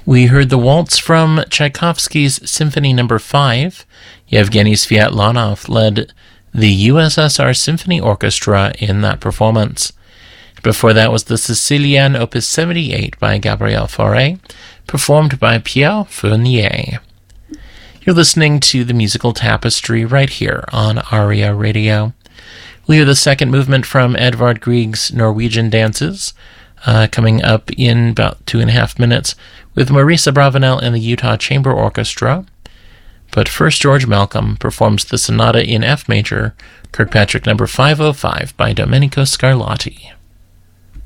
We heard the waltz from Tchaikovsky's Symphony No. 5. Yevgeny Sviatlanov led the USSR Symphony Orchestra in that performance. Before that was the Sicilian Opus 78 by Gabriel Fauré, performed by Pierre Fournier. You're listening to the Musical Tapestry right here on ARIA Radio. We'll hear the second movement from Edvard Grieg's Norwegian Dances, coming up in about 2.5 minutes, with Maurice Abravanel and the Utah Chamber Orchestra. But first, George Malcolm performs the Sonata in F major, Kirkpatrick No. 505 by Domenico Scarlatti.